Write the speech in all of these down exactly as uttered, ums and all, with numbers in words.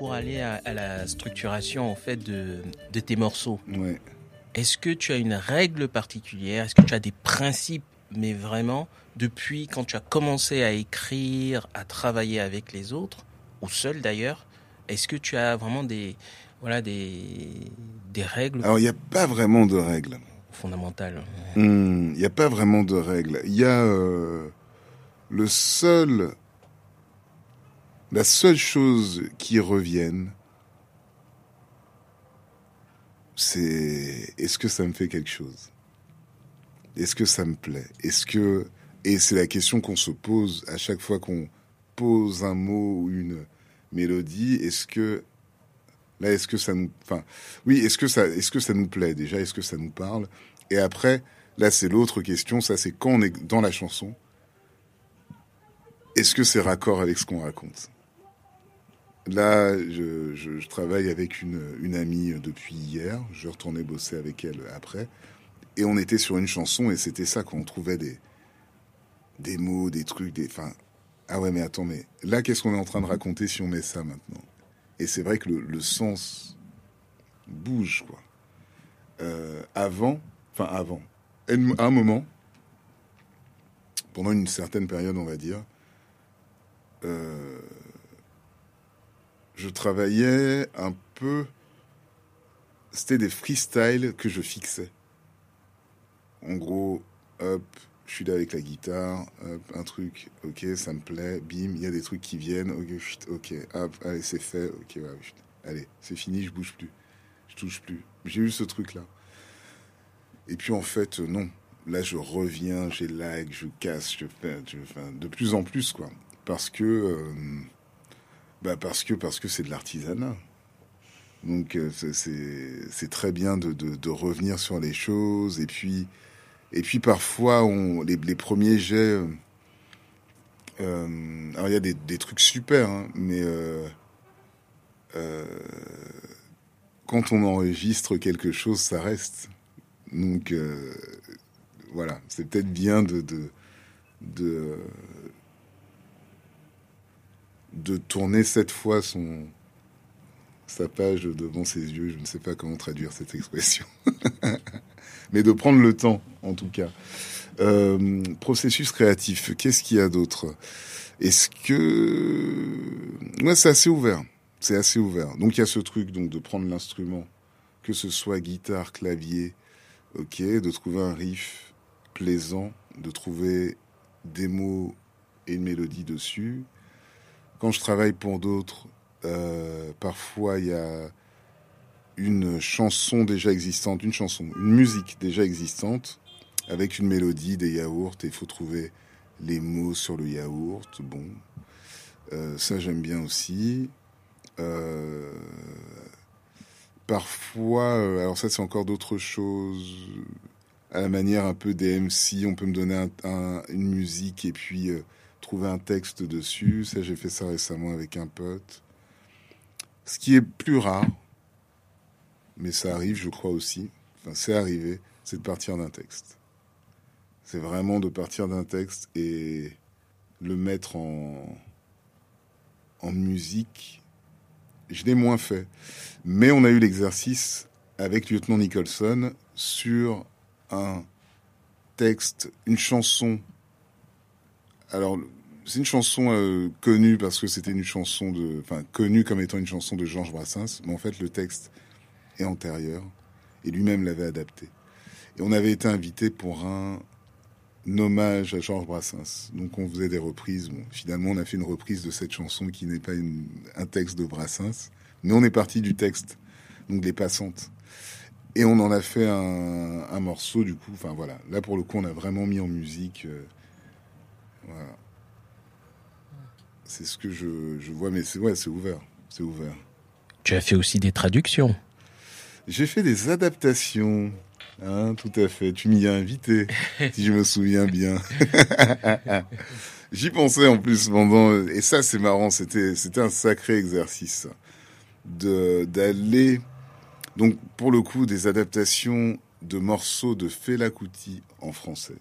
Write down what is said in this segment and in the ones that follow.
pour aller à, à la structuration en fait de, de tes morceaux. Ouais. Est-ce que tu as une règle particulière? Est-ce que tu as des principes, mais vraiment, depuis quand tu as commencé à écrire, à travailler avec les autres, ou seul d'ailleurs, est-ce que tu as vraiment des, voilà, des, des règles Alors, il n'y a pas vraiment de règles. fondamentales? Il mmh, n'y a pas vraiment de règles. Il y a euh, le seul, la seule chose qui revienne, c'est est-ce que ça me fait quelque chose? Est-ce que ça me plaît? Est-ce que et c'est la question qu'on se pose à chaque fois qu'on pose un mot ou une mélodie. Est-ce que là, est-ce que ça nous, enfin, oui, est-ce que ça, est-ce que ça nous plaît déjà? Est-ce que ça nous parle? Et après, là, c'est l'autre question. Ça, c'est quand on est dans la chanson. Est-ce que c'est raccord avec ce qu'on raconte? Là, je, je, je travaille avec une, une amie depuis hier. Je retournais bosser avec elle après. Et on était sur une chanson et c'était ça quand on trouvait des, des mots, des trucs, des... Enfin, ah ouais, mais attends, mais là, qu'est-ce qu'on est en train de raconter si on met ça maintenant? Et c'est vrai que le, le sens bouge, quoi. Euh, avant, enfin avant, à un moment, pendant une certaine période, on va dire, euh, je travaillais un peu... C'était des freestyles que je fixais. En gros, hop, je suis là avec la guitare, hop, un truc, ok, ça me plaît, bim, il y a des trucs qui viennent, ok, chut, ok, hop, allez, c'est fait, ok, ouais, chut, allez, c'est fini, je bouge plus, je touche plus. J'ai eu ce truc-là. Et puis en fait, non. Là, je reviens, j'ai lag, je casse, je fais, je fais de plus en plus, quoi. Parce que, euh, bah parce que, parce que c'est de l'artisanat. Donc euh, c'est, c'est, c'est très bien de, de, de revenir sur les choses. Et puis, et puis parfois, on, les, les premiers jets. Euh, alors il y a des, des trucs super, hein, mais euh, euh, quand on enregistre quelque chose, ça reste. Donc euh, voilà, c'est peut-être bien de de, de de tourner cette fois son sa page devant ses yeux. Je ne sais pas comment traduire cette expression, mais de prendre le temps, en tout cas. Euh, processus créatif. Qu'est-ce qu'il y a d'autre? Est-ce que ouais, c'est assez ouvert. C'est assez ouvert. Donc il y a ce truc donc de prendre l'instrument, que ce soit guitare, clavier, ok, de trouver un riff plaisant, de trouver des mots et une mélodie dessus. Quand je travaille pour d'autres, euh, parfois il y a une chanson déjà existante, une chanson, une musique déjà existante, avec une mélodie, des yaourts, et il faut trouver les mots sur le yaourt. Bon, euh, ça j'aime bien aussi. Euh, parfois, euh, alors ça c'est encore d'autres choses, à la manière un peu des M C, on peut me donner un, un, une musique et puis euh, trouver un texte dessus. Ça, j'ai fait ça récemment avec un pote. Ce qui est plus rare, mais ça arrive, je crois aussi, enfin c'est arrivé, c'est de partir d'un texte. C'est vraiment de partir d'un texte et le mettre en, en musique. Je l'ai moins fait. Mais on a eu l'exercice avec Lieutenant Nicholson sur un texte, une chanson. Alors, c'est une chanson euh, connue parce que c'était une chanson de... Enfin, connue comme étant une chanson de Georges Brassens. Mais en fait, le texte est antérieur. Et lui-même l'avait adapté. Et on avait été invité pour un... hommage à Georges Brassens. Donc on faisait des reprises. Bon, finalement, on a fait une reprise de cette chanson qui n'est pas une, un texte de Brassens, mais on est parti du texte, donc Les Passantes. Et on en a fait un, un morceau, du coup. Enfin voilà, là pour le coup, on a vraiment mis en musique. Euh, voilà. C'est ce que je, je vois, mais c'est, ouais, c'est ouvert. C'est ouvert. Tu as fait aussi des traductions. J'ai fait des adaptations. Hein, tout à fait. Tu m'y as invité, si je me souviens bien. J'y pensais en plus pendant, et ça c'est marrant. C'était c'était un sacré exercice de d'aller donc pour le coup des adaptations de morceaux de Fela Kuti en français.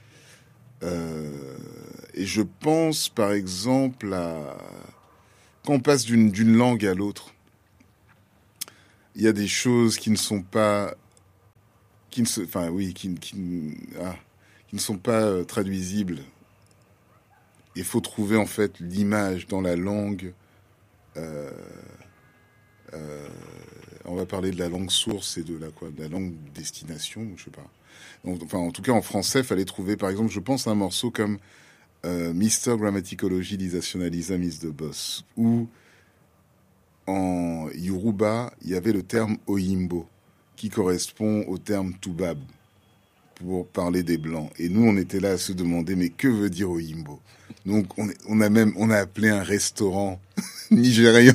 Euh, et je pense par exemple à quand on passe d'une, d'une langue à l'autre, il y a des choses qui ne sont pas, qui ne se, enfin oui, qui, qui, ah, qui ne sont pas euh, traduisibles. Il faut trouver en fait l'image dans la langue. Euh, euh, on va parler de la langue source et de la quoi, de la langue destination, je sais pas. Donc, enfin, en tout cas, en français, il fallait trouver, par exemple, je pense à un morceau comme euh, Mister Grammaticology Lisationalism is the Boss, où en Yoruba, il y avait le terme Oyimbo, qui correspond au terme Toubab, pour parler des Blancs. Et nous, on était là à se demander, mais que veut dire Oyimbo? Donc, on, on a même, on a appelé un restaurant nigérian.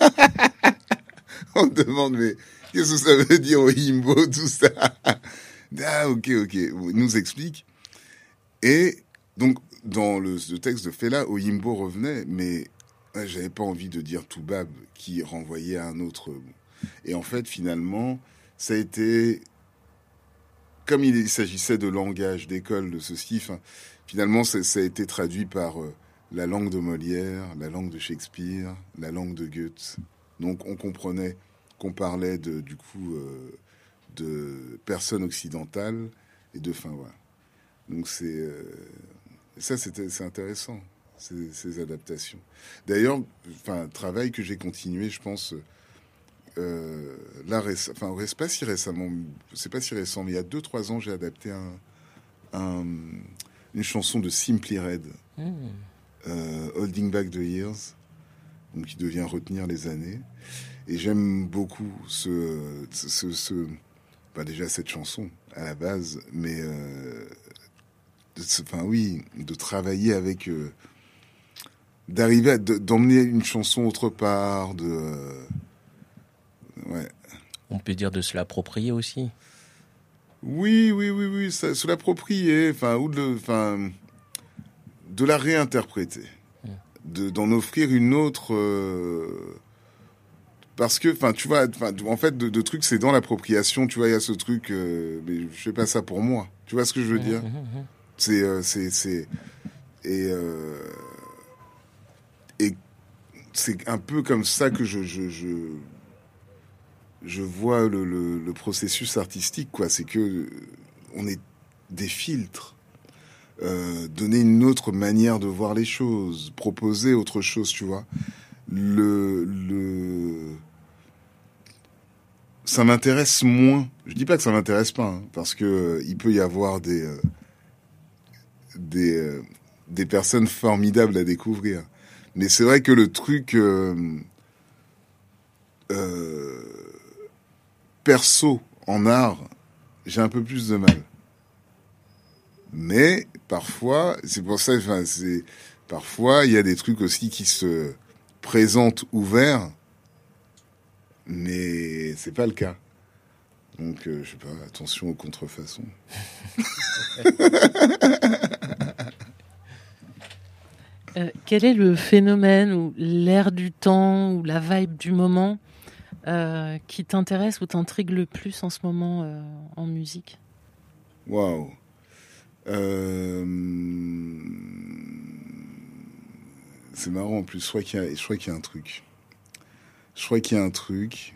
On demande, mais qu'est-ce que ça veut dire Oyimbo, tout ça? Ah, ok, ok. Il nous explique. Et donc, dans le, le texte de Fela, Oyimbo revenait, mais ouais, j'avais pas envie de dire Toubab, qui renvoyait à un autre mot. Et en fait, finalement, ça a été, comme il s'agissait de langage, d'école, de ceci, enfin, finalement, ça, ça a été traduit par euh, la langue de Molière, la langue de Shakespeare, la langue de Goethe. Donc, on comprenait qu'on parlait de, du coup, euh, de personnes occidentales et de fin, voilà. Donc, c'est euh, ça, c'était, c'est intéressant, ces, ces adaptations. D'ailleurs, enfin, travail que j'ai continué, je pense. Euh, là, réc- enfin, c'est pas si récemment, c'est pas si récent, mais il y a deux trois ans, j'ai adapté un, un, une chanson de Simply Red, mm. euh, Holding Back the Years, donc qui devient Retenir les années. Et j'aime beaucoup ce, ce, ce bah déjà cette chanson à la base, mais euh, de, enfin oui, de travailler avec, euh, d'arriver à de, d'emmener une chanson autre part, de euh, ouais. On peut dire de se l'approprier aussi. Oui, oui, oui, oui, ça, se l'approprier, enfin, ou de, enfin, de la réinterpréter, de, d'en offrir une autre, euh, parce que, enfin, tu vois, enfin, en fait, de, de trucs, c'est dans l'appropriation, tu vois, il y a ce truc, euh, mais je fais pas ça pour moi, tu vois ce que je veux dire? Mmh, mmh. C'est, euh, c'est, c'est, et, euh, et c'est un peu comme ça que je, je, je, je vois le, le, le processus artistique, quoi. C'est que on est des filtres, euh, donner une autre manière de voir les choses, proposer autre chose, tu vois. Le, le, ça m'intéresse moins. Je dis pas que ça m'intéresse pas, hein, parce que euh, il peut y avoir des, euh, des, euh, des personnes formidables à découvrir. Mais c'est vrai que le truc euh, euh, perso en art, j'ai un peu plus de mal. Mais parfois, c'est pour ça, enfin, c'est parfois il y a des trucs aussi qui se présentent ouverts, mais c'est pas le cas. Donc, euh, je sais pas, attention aux contrefaçons. euh, quel est le phénomène ou l'air du temps ou la vibe du moment euh, qui t'intéresse ou t'intrigue le plus en ce moment euh, en musique? Waouh. Euh... C'est marrant en plus. Je crois qu'il y a, je crois qu'il y a un truc. Je crois qu'il y a un truc.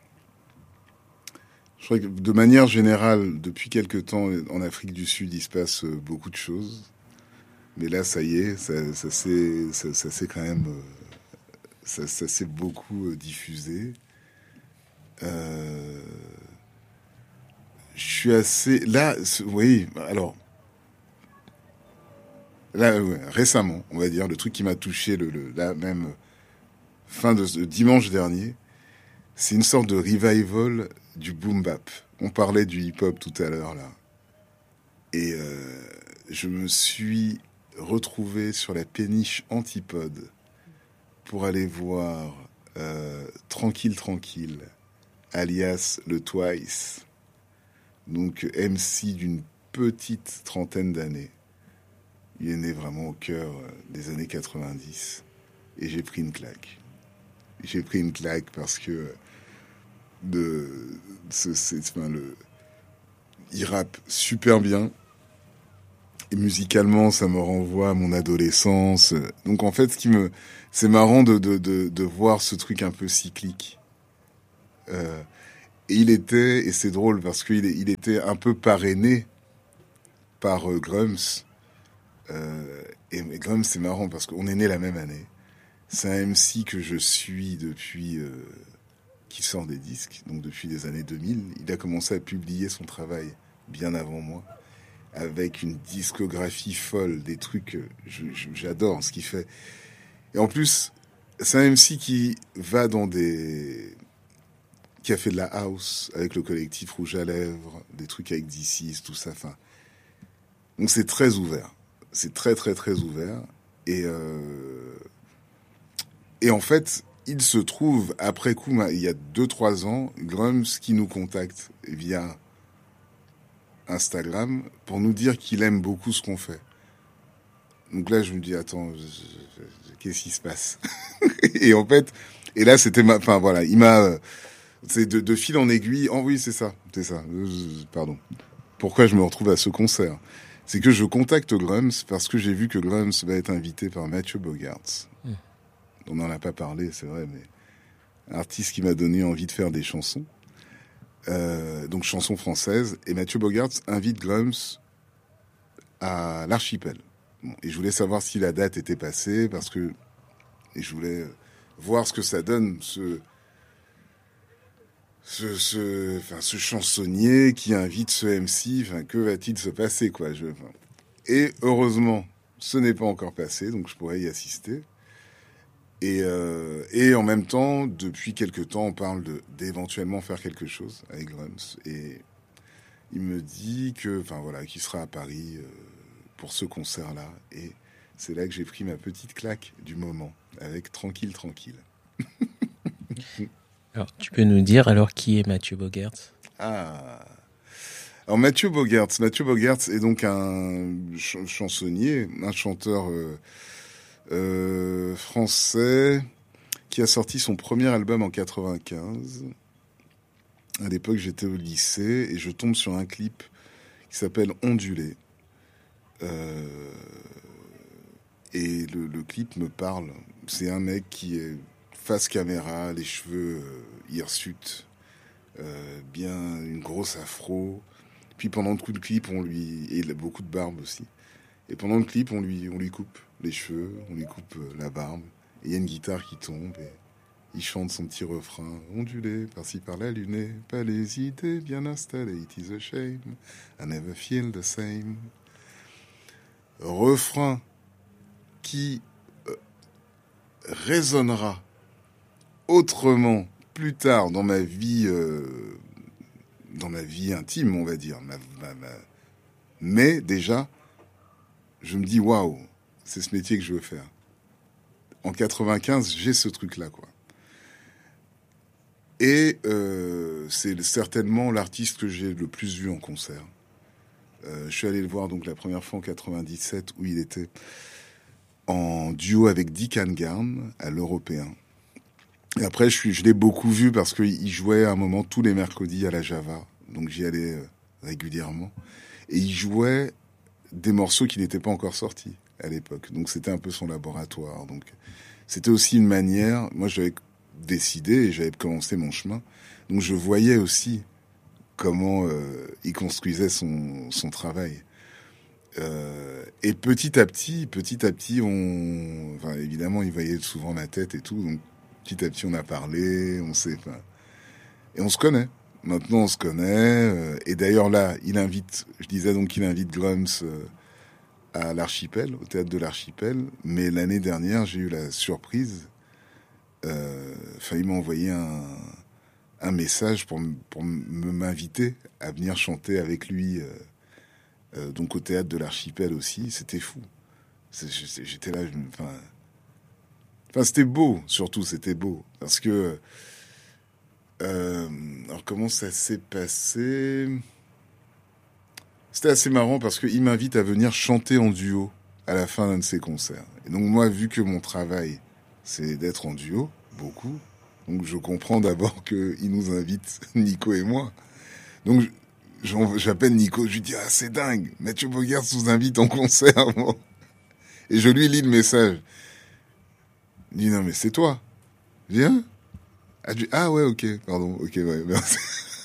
Je crois que de manière générale, depuis quelque temps, en Afrique du Sud, il se passe beaucoup de choses. Mais là, ça y est, ça, ça s'est, ça, ça s'est quand même, ça, ça s'est beaucoup diffusé. Euh... Je suis assez là, oui. Alors. Là, ouais, récemment, on va dire, le truc qui m'a touché, le, le, la même fin de ce dimanche dernier, c'est une sorte de revival du boom bap. On parlait du hip-hop tout à l'heure, là. Et euh, je me suis retrouvé sur la péniche Antipode pour aller voir euh, Tranquille Tranquille, alias le Twice, donc M C d'une petite trentaine d'années. Il est né vraiment au cœur des années quatre-vingt-dix. Et j'ai pris une claque. J'ai pris une claque parce que de, ce, c'est, enfin, le, il rappe super bien. et musicalement, ça me renvoie à mon adolescence. Donc en fait, ce qui me, c'est marrant de de de, de voir ce truc un peu cyclique. Euh, et il était, et c'est drôle parce qu'il il était un peu parrainé par euh, Grums. Euh, et, et Grums, c'est marrant parce qu'on est né la même année. C'est un M C que je suis depuis euh, qui sort des disques, donc depuis les années deux mille. Il a commencé à publier son travail bien avant moi, avec une discographie folle, des trucs, je, je, j'adore ce qu'il fait. Et en plus, c'est un M C qui va dans des... qui a fait de la house avec le collectif Rouge à Lèvres, des trucs avec D six, tout ça. Enfin, donc c'est très ouvert. C'est très, très, très ouvert. Et, euh... et en fait, il se trouve, après coup, il y a deux trois ans, Grums qui nous contacte via Instagram pour nous dire qu'il aime beaucoup ce qu'on fait. Donc là, je me dis, attends, je, je, je, qu'est-ce qui se passe? Et en fait, et là, c'était ma... Enfin, voilà, il m'a... C'est de, de fil en aiguille. Oh oui, c'est ça, c'est ça. Je, pardon. Pourquoi je me retrouve à ce concert? C'est que je contacte Grums parce que j'ai vu que Grums va être invité par Mathieu Bogaerts. Mmh. On n'en a pas parlé, c'est vrai, mais un artiste qui m'a donné envie de faire des chansons. Euh, donc chansons françaises. Et Mathieu Bogaerts invite Grums à l'Archipel. Bon, et je voulais savoir si la date était passée parce que et je voulais voir ce que ça donne, ce... Ce, ce, enfin, ce chansonnier qui invite ce M C, enfin, que va-t-il se passer, quoi, je, enfin. Et heureusement, ce n'est pas encore passé, donc je pourrais y assister. Et, euh, et en même temps, depuis quelque temps, on parle de, d'éventuellement faire quelque chose avec Grums. Et il me dit que, enfin voilà, qu'il sera à Paris euh, pour ce concert-là. Et c'est là que j'ai pris ma petite claque du moment, avec Tranquille, Tranquille. Alors, tu peux nous dire alors qui est Mathieu Bogaerts? Ah, alors Mathieu Bogaerts, Mathieu Bogaerts est donc un ch- chansonnier, un chanteur euh, euh, français qui a sorti son premier album en quatre-vingt-quinze. À l'époque, j'étais au lycée et je tombe sur un clip qui s'appelle Ondulé. Euh, et le, le clip me parle. C'est un mec qui est face caméra, les cheveux euh, hirsutes, euh, bien une grosse afro. Puis pendant tout le clip, on lui et il a beaucoup de barbe aussi. Et pendant le clip, on lui on lui coupe les cheveux, on lui coupe euh, la barbe. Et il y a une guitare qui tombe et il chante son petit refrain ondulé par-ci par-là, luné, pas les idées bien installées. It is a shame, I never feel the same. Refrain qui euh, résonnera autrement plus tard dans ma vie, euh, dans ma vie intime, on va dire. Ma, ma, ma... Mais déjà, je me dis waouh, c'est ce métier que je veux faire. En quatre-vingt-quinze, j'ai ce truc-là, quoi. Et euh, c'est certainement l'artiste que j'ai le plus vu en concert. Euh, je suis allé le voir donc la première fois en quatre-vingt-dix-sept où il était en duo avec Dick Angarn à l'Européen. Et après, je, suis, je l'ai beaucoup vu parce qu'il jouait à un moment tous les mercredis à la Java. Donc j'y allais euh, régulièrement. Et il jouait des morceaux qui n'étaient pas encore sortis à l'époque. Donc c'était un peu son laboratoire. Donc c'était aussi une manière... Moi, j'avais décidé et j'avais commencé mon chemin. Donc je voyais aussi comment euh, il construisait son, son travail. Euh, et petit à petit, petit à petit, on... Enfin, évidemment, il voyait souvent ma tête et tout. Donc petit à petit, on a parlé, on s'est... Enfin, et on se connaît. Maintenant, on se connaît. Euh, et d'ailleurs, là, il invite... Je disais donc qu'il invite Grums euh, à l'Archipel, au Théâtre de l'Archipel. Mais l'année dernière, j'ai eu la surprise... Euh, enfin, il m'a envoyé un, un message pour, m- pour m- m'inviter à venir chanter avec lui, euh, euh, donc au Théâtre de l'Archipel aussi. C'était fou. C'est, j'étais là, je, enfin, enfin, c'était beau, surtout, c'était beau. Parce que, euh, alors comment ça s'est passé? C'était assez marrant parce qu'il m'invite à venir chanter en duo à la fin d'un de ses concerts. Et donc moi, vu que mon travail, c'est d'être en duo, beaucoup. Donc je comprends d'abord qu'il nous invite, Nico et moi. Donc j'appelle Nico, je lui dis ah c'est dingue, Mathieu Bogart nous invite en concert. Et je lui lis le message. Il dit non mais c'est toi, viens. Ah, dis, ah ouais ok, pardon, ok ouais merci.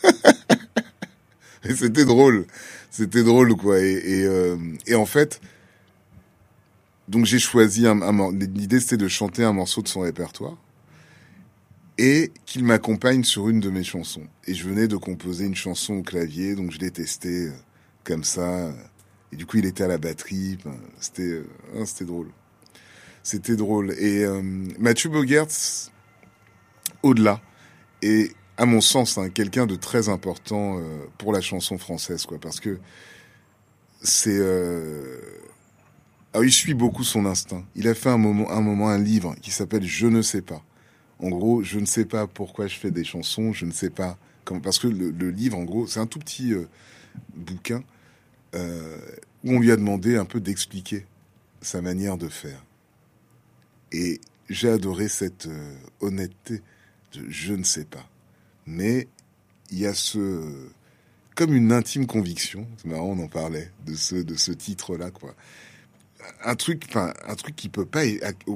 Et c'était drôle, c'était drôle quoi. Et, et, euh, et en fait, donc j'ai choisi un, un l'idée c'était de chanter un morceau de son répertoire. Et qu'il m'accompagne sur une de mes chansons. Et je venais de composer une chanson au clavier, donc je l'ai testé euh, comme ça. Et du coup, il était à la batterie. Ben, c'était, euh, hein, c'était drôle. C'était drôle. Et euh, Mathieu Bogert, au-delà, est, à mon sens, hein, quelqu'un de très important euh, pour la chanson française, quoi. Parce que c'est... Euh... Ah, il suit beaucoup son instinct. Il a fait un moment, un moment un livre qui s'appelle « Je ne sais pas ». En gros, je ne sais pas pourquoi je fais des chansons, je ne sais pas comment, parce que le, le livre, en gros, c'est un tout petit euh, bouquin euh, où on lui a demandé un peu d'expliquer sa manière de faire. Et j'ai adoré cette euh, honnêteté de je ne sais pas. Mais il y a ce comme une intime conviction. C'est marrant, on en parlait de ce de ce titre-là, quoi. Un truc, enfin, un truc qui peut pas.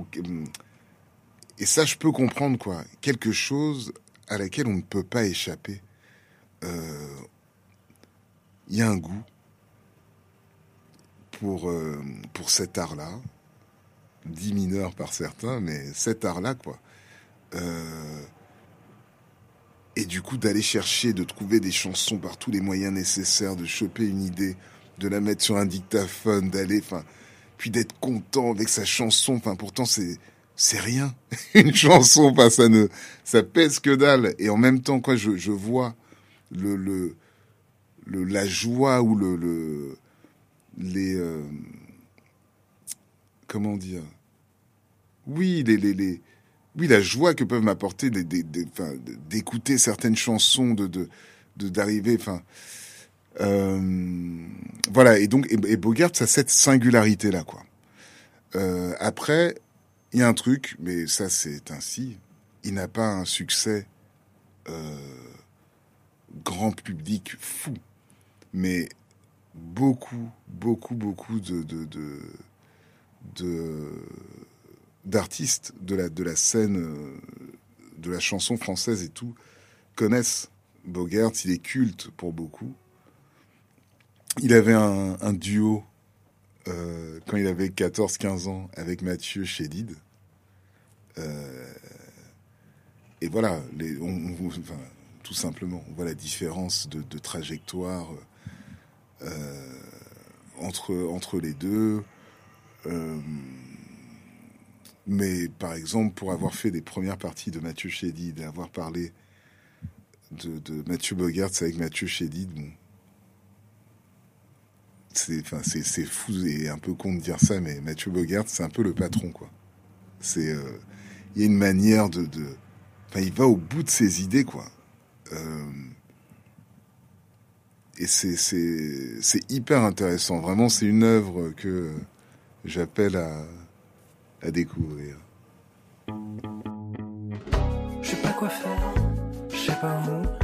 Et ça, je peux comprendre, quoi. Quelque chose à laquelle on ne peut pas échapper. Il euh, y a un goût pour, euh, pour cet art-là. Dit mineur par certains, mais cet art-là, quoi. Euh, et du coup, d'aller chercher, de trouver des chansons par tous les moyens nécessaires, de choper une idée, de la mettre sur un dictaphone, d'aller, enfin, puis d'être content avec sa chanson. Enfin, pourtant, c'est... c'est rien. Une chanson, enfin, ça ne, ça pèse que dalle. Et en même temps, quoi, je, je vois le, le, le, la joie ou le, le, les, euh, comment dire? Oui, les, les, les, oui, la joie que peuvent m'apporter des, des, des, enfin, d'écouter certaines chansons, de, de, de, d'arriver, enfin, euh, voilà. Et donc, et, et Bogart, ça a cette singularité-là, quoi. Euh, après, il y a un truc, mais ça c'est ainsi, il n'a pas un succès euh, grand public fou, mais beaucoup, beaucoup, beaucoup de, de, de, de d'artistes de la, de la scène, de la chanson française et tout, connaissent Bogert, il est culte pour beaucoup. Il avait un, un duo euh, quand il avait quatorze quinze ans avec Mathieu Chédid. Euh, et voilà, les, on, on, enfin, tout simplement, on voit la différence de, de trajectoire euh, entre, entre les deux. Euh, mais par exemple, pour avoir fait des premières parties de Mathieu Chédid et avoir parlé de, de Mathieu Bogart avec Mathieu Chédid, bon, c'est, enfin, c'est, c'est fou et un peu con de dire ça, mais Mathieu Bogart, c'est un peu le patron, quoi. C'est, euh, il y a une manière de, de, enfin, il va au bout de ses idées, quoi. Euh, et c'est, c'est, c'est hyper intéressant. Vraiment, c'est une œuvre que j'appelle à, à découvrir. Je sais pas quoi faire, je sais pas où.